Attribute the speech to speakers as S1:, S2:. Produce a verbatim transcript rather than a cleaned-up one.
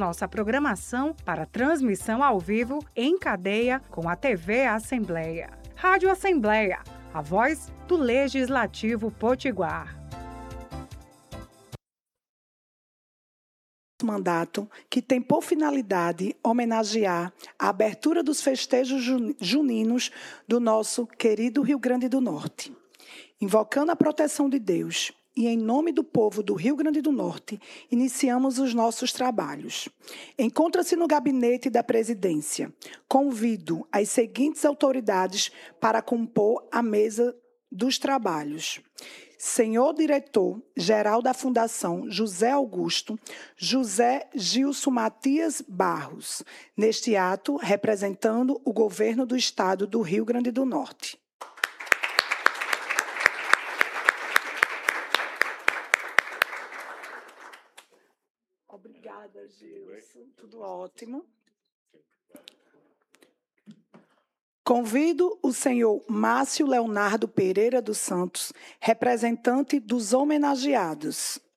S1: nossa programação para transmissão ao vivo em cadeia com a T V Assembleia. Rádio Assembleia, a voz do Legislativo Potiguar.
S2: Mandato que tem por finalidade homenagear a abertura dos festejos juninos do nosso querido Rio Grande do Norte. Invocando a proteção de Deus e em nome do povo do Rio Grande do Norte, iniciamos os nossos trabalhos. Encontra-se no gabinete da presidência. Convido as seguintes autoridades para compor a mesa dos trabalhos. Senhor Diretor-Geral da Fundação José Augusto, José Gilson Matias Barros, neste ato representando o governo do Estado do Rio Grande do Norte. Obrigada, Gilson. Tudo ótimo. Convido o senhor Márcio Leonardo Pereira dos Santos, representante dos homenageados,